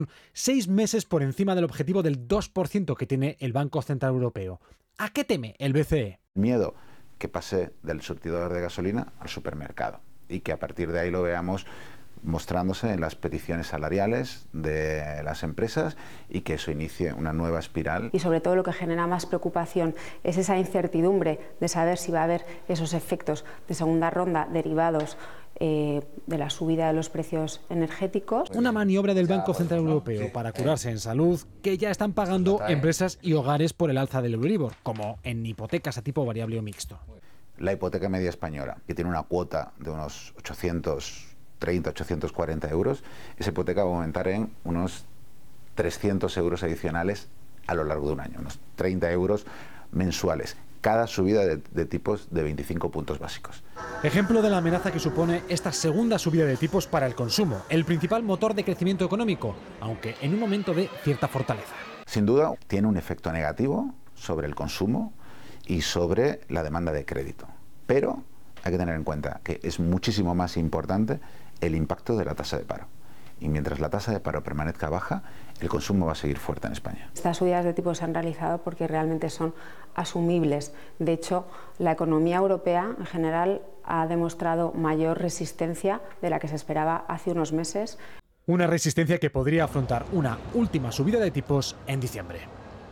6 meses por encima del objetivo del 2% que tiene el Banco Central Europeo. ¿A qué teme el BCE? Miedo que pase del surtidor de gasolina al supermercado y que a partir de ahí lo veamos mostrándose en las peticiones salariales de las empresas y que eso inicie una nueva espiral. Y sobre todo lo que genera más preocupación es esa incertidumbre de saber si va a haber esos efectos de segunda ronda derivados de la subida de los precios energéticos. Una maniobra del Banco Central Europeo para curarse en salud que ya están pagando empresas y hogares por el alza del Euribor, como en hipotecas a tipo variable o mixto. La hipoteca media española, que tiene una cuota de unos 830, 840 euros, esa hipoteca va a aumentar en unos 300 euros adicionales a lo largo de un año, unos 30 euros mensuales. Cada subida de tipos de 25 puntos básicos. Ejemplo de la amenaza que supone esta segunda subida de tipos para el consumo, el principal motor de crecimiento económico, aunque en un momento de cierta fortaleza. Sin duda, tiene un efecto negativo sobre el consumo y sobre la demanda de crédito. Pero hay que tener en cuenta que es muchísimo más importante el impacto de la tasa de paro. Y mientras la tasa de paro permanezca baja, el consumo va a seguir fuerte en España. Estas subidas de tipos se han realizado porque realmente son asumibles. De hecho, la economía europea en general ha demostrado mayor resistencia de la que se esperaba hace unos meses. Una resistencia que podría afrontar una última subida de tipos en diciembre.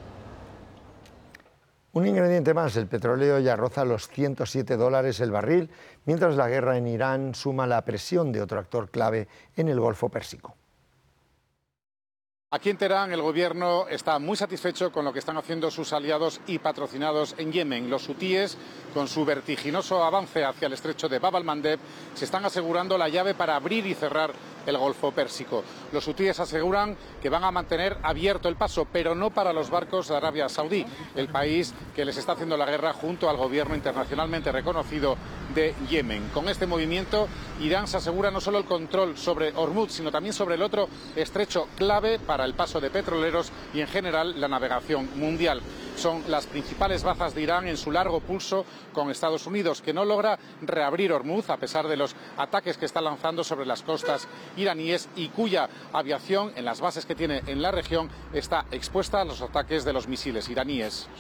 Un ingrediente más, el petróleo ya roza los $107 el barril, mientras la guerra en Irán suma la presión de otro actor clave en el Golfo Pérsico. Aquí en Teherán el gobierno está muy satisfecho con lo que están haciendo sus aliados y patrocinados en Yemen. Los hutíes, con su vertiginoso avance hacia el estrecho de Bab al-Mandeb, se están asegurando la llave para abrir y cerrar el Golfo Pérsico. Los hutíes aseguran que van a mantener abierto el paso, pero no para los barcos de Arabia Saudí, el país que les está haciendo la guerra junto al gobierno internacionalmente reconocido de Yemen. Con este movimiento, Irán se asegura no solo el control sobre Hormuz, sino también sobre el otro estrecho clave para el paso de petroleros y en general la navegación mundial. Son las principales bazas de Irán en su largo pulso con Estados Unidos, que no logra reabrir Hormuz a pesar de los ataques que está lanzando sobre las costas iraníes y cuya aviación en las bases que tiene en la región está expuesta a los ataques de los misiles iraníes.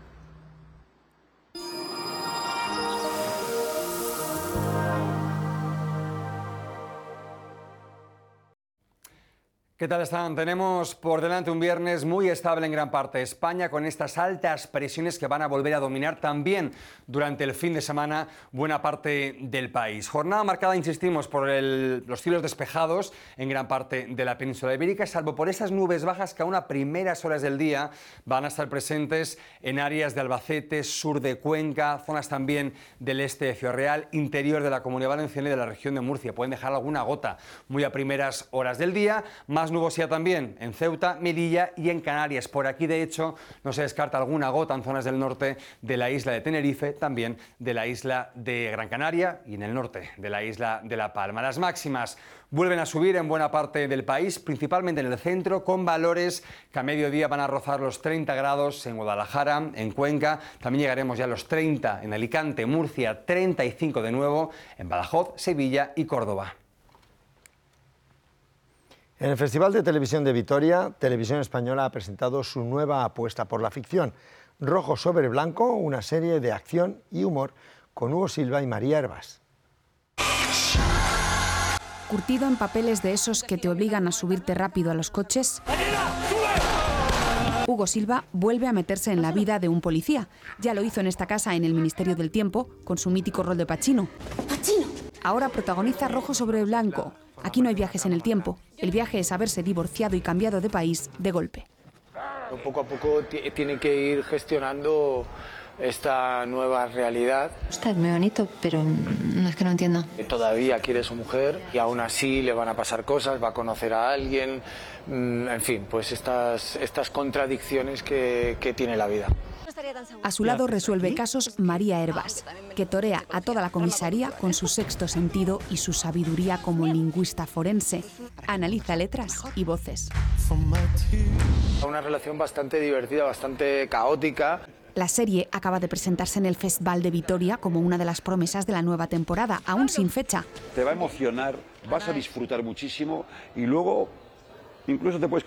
¿Qué tal están? Tenemos por delante un viernes muy estable en gran parte de España, con estas altas presiones que van a volver a dominar también durante el fin de semana buena parte del país. Jornada marcada, insistimos, por los cielos despejados en gran parte de la península ibérica, salvo por esas nubes bajas que aún a primeras horas del día van a estar presentes en áreas de Albacete, sur de Cuenca, zonas también del este de Ciudad Real, interior de la Comunidad Valenciana y de la región de Murcia. Pueden dejar alguna gota muy a primeras horas del día. Más nubosidad también en Ceuta, Melilla y en Canarias. Por aquí, de hecho, no se descarta alguna gota en zonas del norte de la isla de Tenerife, también de la isla de Gran Canaria y en el norte de la isla de La Palma. Las máximas vuelven a subir en buena parte del país, principalmente en el centro, con valores que a mediodía van a rozar los 30 grados en Guadalajara, en Cuenca. También llegaremos ya a los 30 en Alicante, Murcia, 35 de nuevo en Badajoz, Sevilla y Córdoba. En el Festival de Televisión de Vitoria, Televisión Española ha presentado su nueva apuesta por la ficción, Rojo sobre Blanco, una serie de acción y humor con Hugo Silva y María Hervás. Curtido en papeles de esos que te obligan a subirte rápido a los coches, Hugo Silva vuelve a meterse en la vida de un policía. Ya lo hizo en esta casa en el Ministerio del Tiempo, con su mítico rol de Pachino. Ahora protagoniza Rojo sobre Blanco. Aquí no hay viajes en el tiempo. El viaje es haberse divorciado y cambiado de país de golpe. Poco a poco tiene que ir gestionando esta nueva realidad. Está muy bonito, pero no es que no entiendo. Todavía quiere a su mujer y aún así le van a pasar cosas, va a conocer a alguien, en fin, pues estas contradicciones que tiene la vida. A su lado resuelve casos María Hervás, que torea a toda la comisaría con su sexto sentido y su sabiduría como lingüista forense. Analiza letras y voces. Una relación bastante divertida, bastante caótica. La serie acaba de presentarse en el Festival de Vitoria como una de las promesas de la nueva temporada, aún sin fecha. Te va a emocionar, vas a disfrutar muchísimo y luego Incluso te puedes